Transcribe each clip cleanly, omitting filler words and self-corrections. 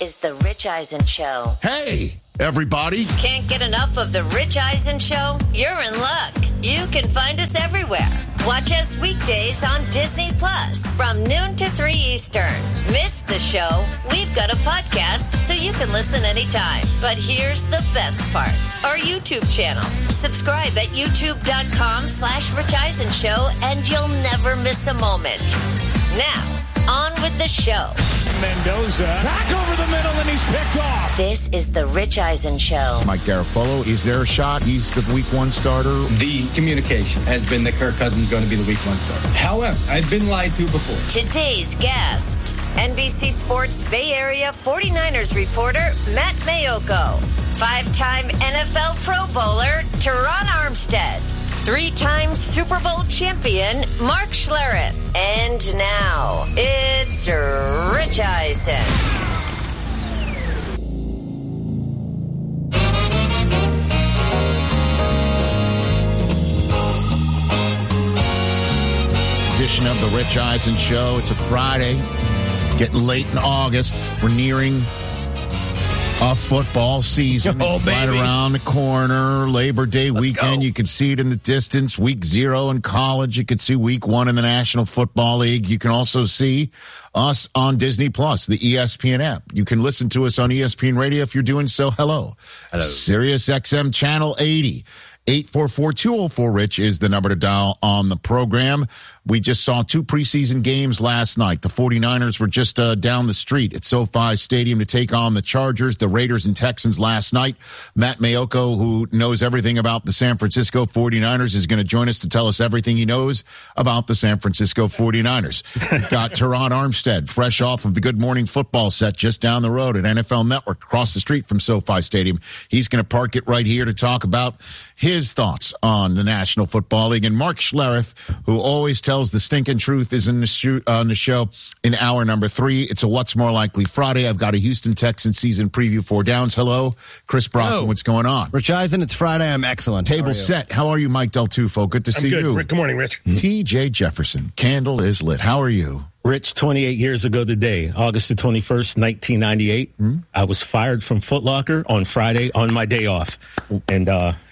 is The Rich Eisen Show. Hey, everybody. Can't get enough of The Rich Eisen Show? You're in luck. You can find us everywhere. Watch us weekdays on Disney Plus from noon to 3 Eastern. Miss the show? We've got a podcast so you can listen anytime. But here's the best part. Our YouTube channel. Subscribe at youtube.com/Rich Eisen Show and you'll never miss a moment. Now, on with the show. Mendoza back over the middle and he's picked off. This is The Rich Eisen Show. Mike Garafolo, is there a shot he's the week one starter? The communication has been that Kirk Cousins is going to be the week one starter. However, I've been lied to before. Today's guests, NBC Sports Bay Area 49ers reporter Matt Maiocco, 5-time NFL Pro Bowler Teron Armstead, 3-time Super Bowl champion Mark Schlereth. And now, it's Rich Eisen. Edition of The Rich Eisen Show. It's a Friday. Getting late in August. We're nearing a football season. Right around the corner. Labor Day weekend. You can see it in the distance. Week 0 in college. You can see week 1 in the National Football League. You can also see us on Disney Plus, the ESPN app. You can listen to us on ESPN Radio. If you're doing so, hello. Sirius XM Channel 80. 844-204-RICH is the number to dial on the program. We just saw 2 preseason games last night. The 49ers were just down the street at SoFi Stadium to take on the Chargers, the Raiders and Texans last night. Matt Maiocco, who knows everything about the San Francisco 49ers, is going to join us to tell us everything he knows about the San Francisco 49ers. We've got Teron Armstead, fresh off of the Good Morning Football set just down the road at NFL Network, across the street from SoFi Stadium. He's going to park it right here to talk about his thoughts on the National Football League. And Mark Schlereth, who always tells the stinking truth, is on the show in hour number 3. It's a What's More Likely Friday. I've got a Houston Texans season preview 4 downs. Hello, Chris Brockman. What's going on? Rich Eisen, it's Friday. I'm excellent. Table set. How are you, Mike Del Tufo? Good to see good. you. Rick, good morning, Rich. TJ Jefferson. Candle is lit. How are you? Rich, 28 years ago today, August the 21st, 1998, I was fired from Foot Locker on Friday on my day off. And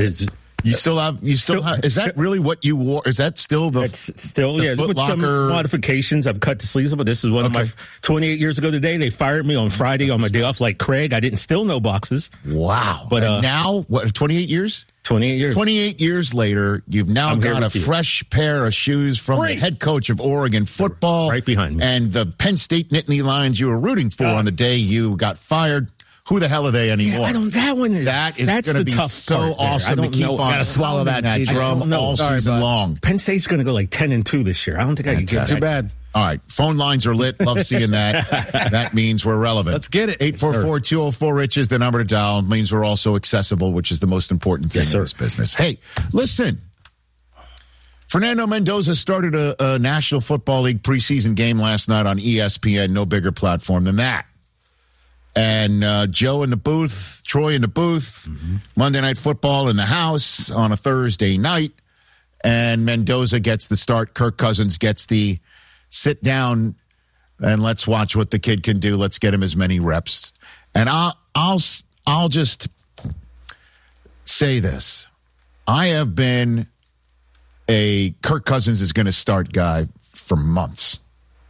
You still have, is that really what you wore? Is that still the with some modifications. I've cut the sleeves up, but this is one of my 28 years ago today. They fired me on Friday on my day off like Craig. I didn't steal no boxes. Wow. But now, what, 28 years? 28 years. 28 years later, you've now got a fresh pair of shoes from the head coach of Oregon football. Right behind me. And the Penn State Nittany Lions you were rooting for on the day you got fired. Who the hell are they anymore? Yeah, that's going to be tough so awesome to keep on. Got to swallow that drum all season long. Penn State's going to go like 10-2 this year. I don't think I can get too bad. All right. Phone lines are lit. Love seeing that. That means we're relevant. Let's get it. 844-204-RICH is the number to dial. It means we're also accessible, which is the most important thing in this business. Hey, listen. Fernando Mendoza started a National Football League preseason game last night on ESPN. No bigger platform than that. And Joe in the booth, Troy in the booth, Monday Night Football in the house on a Thursday night. And Mendoza gets the start. Kirk Cousins gets the sit down and let's watch what the kid can do. Let's get him as many reps. And I'll just say this. I have been a Kirk Cousins is going to start guy for months.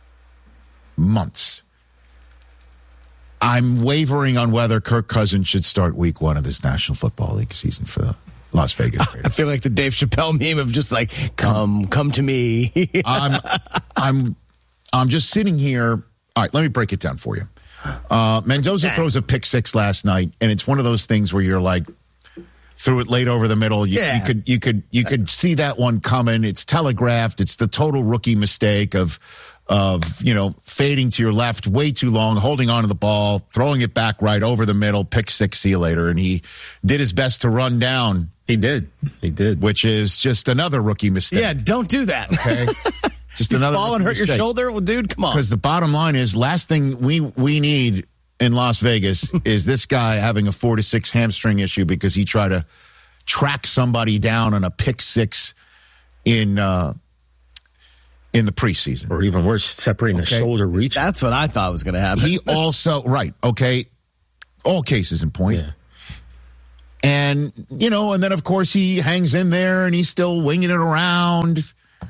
I'm wavering on whether Kirk Cousins should start week 1 of this National Football League season for the Las Vegas Raiders. I feel like the Dave Chappelle meme of just like, come to me. I'm just sitting here. All right, let me break it down for you. Mendoza throws a pick 6 last night, and it's one of those things where you're like, threw it late over the middle. You could see that one coming. It's telegraphed. It's the total rookie mistake of fading to your left way too long, holding on to the ball, throwing it back right over the middle, pick 6, see you later. And he did his best to run down. He did. Which is just another rookie mistake. Yeah, don't do that. Okay. Just another fall and hurt mistake. your shoulder? Well, dude, come on. Because the bottom line is, last thing we need in Las Vegas is this guy having a 4 to 6 hamstring issue because he tried to track somebody down on a pick 6 in in the preseason. Or even worse, separating the shoulder reach. That's what I thought was going to happen. He also, all cases in point. Yeah. And, and then, of course, he hangs in there and he's still winging it around.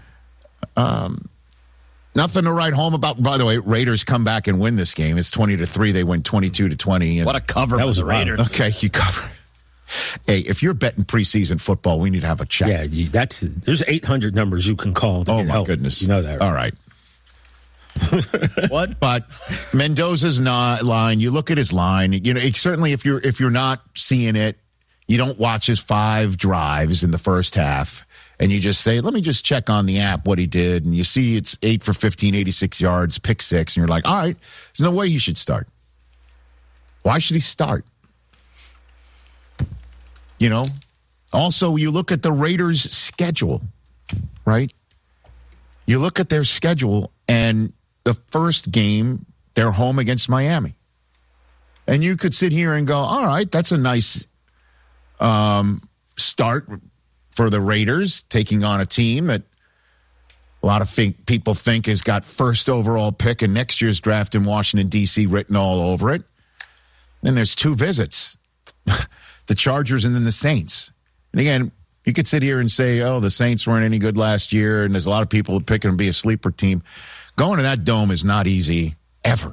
Nothing to write home about. By the way, Raiders come back and win this game. It's 20-3. They win 22-20. What a cover that was the Raiders. Okay, you cover. Hey, if you're betting preseason football, we need to have a chat. Yeah, there's 800 numbers you can call. Oh, my help. goodness. You know that, right? All right. What? But Mendoza's line, you look at his line, certainly if you're not seeing it, you don't watch his 5 drives in the first half, and you just say, let me just check on the app what he did, and you see it's 8 for 15, 86 yards, pick 6, and you're like, all right, there's no way he should start. Why should he start? Also, you look at the Raiders' schedule, right? You look at their schedule, and the first game, they're home against Miami. And you could sit here and go, all right, that's a nice start for the Raiders, taking on a team that a lot of people think has got first overall pick in next year's draft in Washington, D.C. written all over it. Then there's 2 visits, the Chargers and then the Saints. And again, you could sit here and say, oh, the Saints weren't any good last year, and there's a lot of people picking to be a sleeper team. Going to that dome is not easy, ever.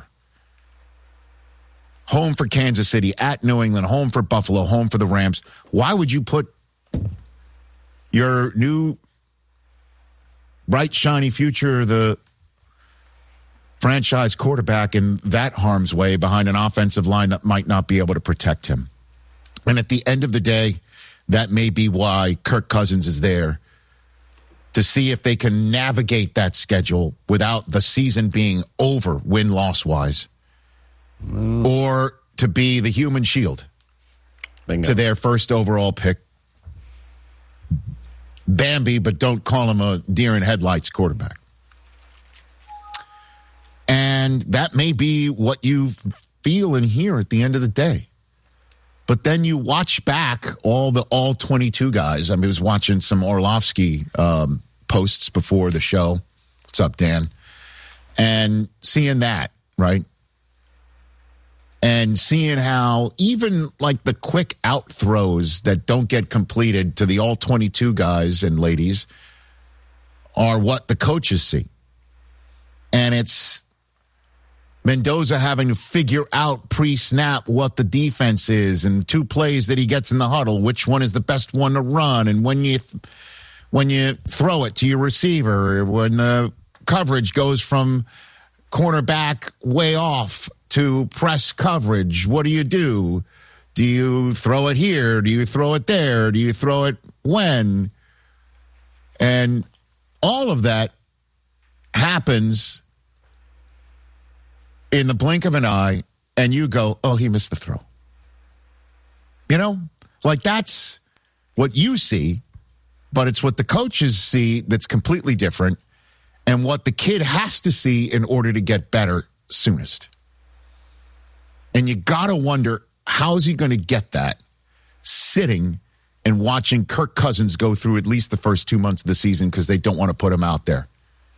Home for Kansas City, at New England, home for Buffalo, home for the Rams. Why would you put your new bright, shiny future, the franchise quarterback, in that harm's way behind an offensive line that might not be able to protect him? And at the end of the day, that may be why Kirk Cousins is there, to see if they can navigate that schedule without the season being over win-loss-wise, or to be the human shield to their first overall pick. Bambi, but don't call him a deer in headlights quarterback. And that may be what you feel and hear at the end of the day. But then you watch back all 22 guys. I was watching some Orlovsky posts before the show. What's up, Dan? And seeing that, right? And seeing how even like the quick out throws that don't get completed to the all 22 guys and ladies are what the coaches see. And it's Mendoza having to figure out pre-snap what the defense is, and 2 plays that he gets in the huddle, which one is the best one to run, and when you throw it to your receiver, when the coverage goes from cornerback way off to press coverage, what do you do? Do you throw it here? Do you throw it there? Do you throw it when? And all of that happens in the blink of an eye, and you go, oh, he missed the throw. Like that's what you see, but it's what the coaches see that's completely different, and what the kid has to see in order to get better soonest. And you got to wonder, how is he going to get that sitting and watching Kirk Cousins go through at least the first 2 months of the season because they don't want to put him out there?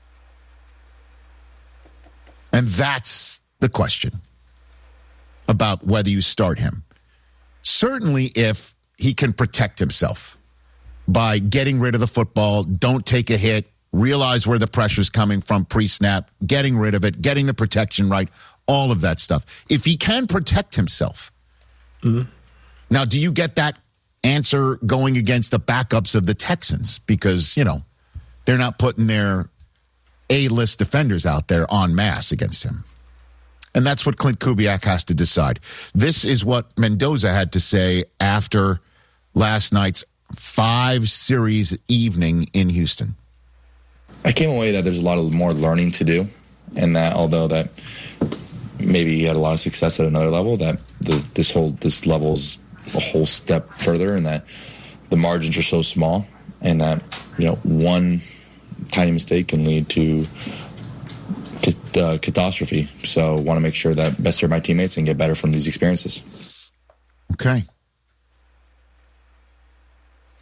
And that's the question about whether you start him. Certainly if he can protect himself by getting rid of the football, don't take a hit, realize where the pressure's coming from pre-snap, getting rid of it, getting the protection right, all of that stuff. If he can protect himself. Mm-hmm. Now, do you get that answer going against the backups of the Texans? Because, they're not putting their A-list defenders out there en masse against him. And that's what Clint Kubiak has to decide. This is what Mendoza had to say after last night's 5-series evening in Houston. I came away that there's a lot of more learning to do, and that although that maybe he had a lot of success at another level, that this level's a whole step further, and that the margins are so small, and that one tiny mistake can lead to catastrophe. So I want to make sure that best serve my teammates and get better from these experiences. Okay.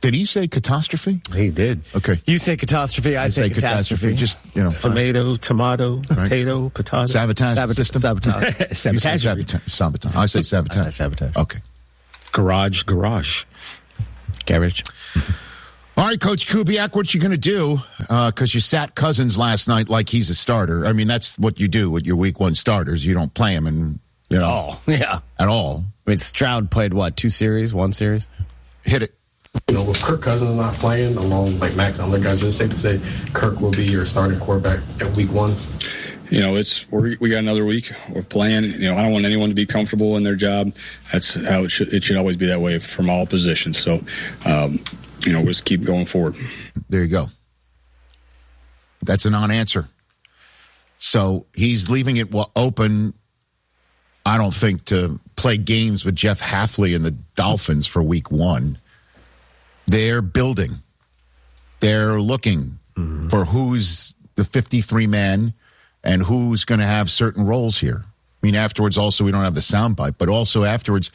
Did he say catastrophe? He did. Okay. You say catastrophe, I say catastrophe. Just, tomato, potato, potato. Sabotage system? Sabotage. Sabotage. I say sabotage. I say sabotage. Okay. Garage. Garage. All right, Coach Kubiak, what you going to do? Because you sat Cousins last night like he's a starter. I mean, that's what you do with your week one starters. You don't play him at all. I mean, Stroud played, what, 2 series, 1 series? Hit it. With Kirk Cousins not playing, along like Max and other guys, it's safe to say Kirk will be your starting quarterback at week 1. We got another week. We're playing. I don't want anyone to be comfortable in their job. That's how it should always be that way from all positions. So, we'll just keep going forward. There you go. That's a non-answer. So he's leaving it open, I don't think, to play games with Jeff Hafley and the Dolphins for week 1. They're building. They're looking for who's the 53-man and who's going to have certain roles here. I mean, afterwards, also, we don't have the soundbite, but also afterwards,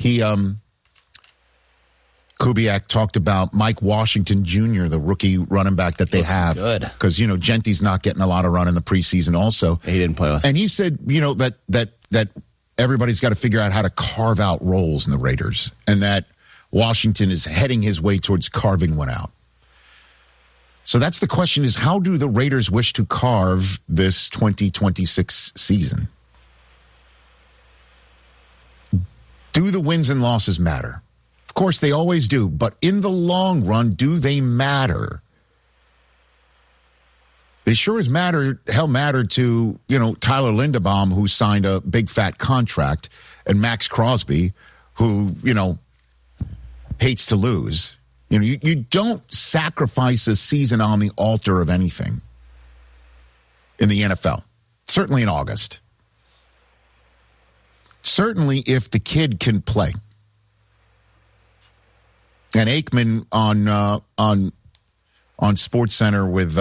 Kubiak talked about Mike Washington Jr., the rookie running back that they have. Good. Because, Gentry's not getting a lot of run in the preseason also. He didn't play last. And he said, that everybody's got to figure out how to carve out roles in the Raiders, and that Washington is heading his way towards carving one out. So that's the question, is how do the Raiders wish to carve this 2026 season? Do the wins and losses matter? Of course, they always do. But in the long run, do they matter? They sure as mattered to, Tyler Linderbaum, who signed a big fat contract, and Max Crosby, who, hates to lose. You don't sacrifice a season on the altar of anything in the NFL. Certainly in August. Certainly if the kid can play. And Aikman on SportsCenter with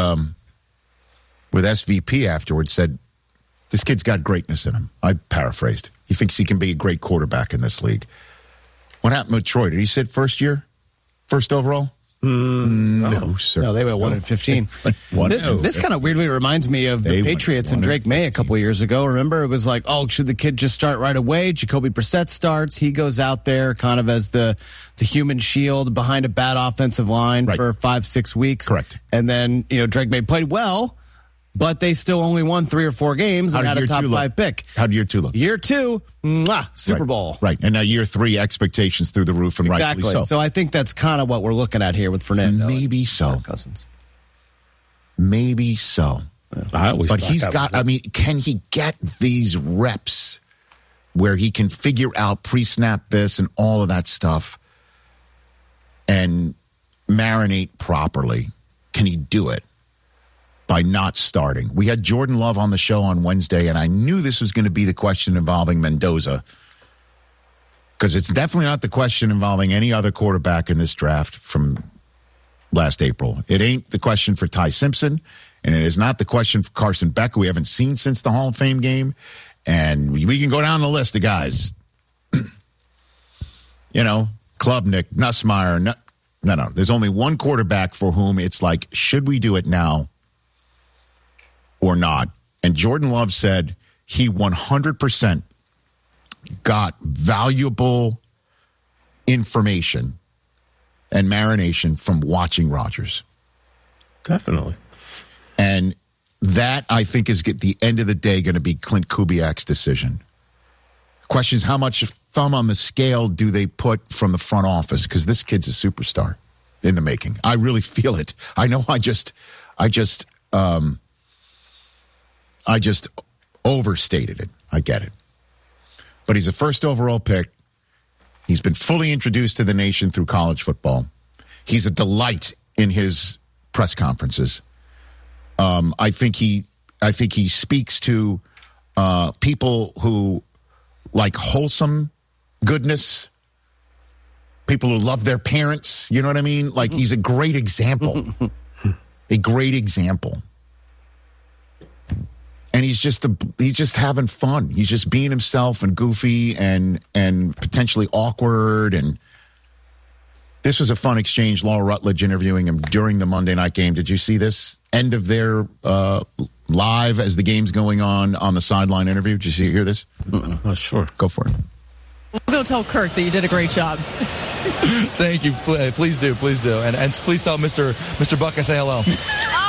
SVP afterwards said, this kid's got greatness in him. I paraphrased. He thinks he can be a great quarterback in this league. What happened with Troy? Did he sit first year? First overall? No, sir. No, they went 1-15. This kind of weirdly reminds me of the Patriots and Drake May a couple of years ago. Remember, it was like, should the kid just start right away? Jacoby Brissett starts. He goes out there kind of as the human shield behind a bad offensive line for 5-6 weeks. Correct. And then, Drake May played well, but they still only won 3 or 4 games and had a top 5 pick. How did year 2 look? Year 2, Super Bowl. Right. And now year 3, expectations through the roof, and rightfully so. So I think that's kind of what we're looking at here with Fernando. Maybe so. Cousins. Maybe so. But he's got, can he get these reps where he can figure out pre-snap this and all of that stuff and marinate properly? Can he do it by not starting? We had Jordan Love on the show on Wednesday, and I knew this was going to be the question involving Mendoza, because it's definitely not the question involving any other quarterback in this draft from last April. It ain't the question for Ty Simpson, and it is not the question for Carson Beck, who we haven't seen since the Hall of Fame game. And we can go down the list of guys. Klubnik, Nussmeier. No. There's only one quarterback for whom it's like, should we do it now or not? And Jordan Love said he 100% got valuable information and marination from watching Rodgers. Definitely. And that, I think, is at the end of the day going to be Clint Kubiak's decision. Question is, how much thumb on the scale do they put from the front office? Because this kid's a superstar in the making. I really feel it. I know I just overstated it. I get it. But he's a first overall pick. He's been fully introduced to the nation through college football. He's a delight in his press conferences. I think he speaks to people who like wholesome goodness, people who love their parents. You know what I mean? Like, he's a great example. A great example. And he's just having fun. He's just being himself and goofy and potentially awkward. And This was a fun exchange. Laura Rutledge interviewing him during the Monday night game. Did you see this end of their live as the game's going on the sideline interview? Did you hear this? Sure. Go for it. We'll go tell Kirk that you did a great job. Thank you. Please do. And please tell Mr. Buck I say hello.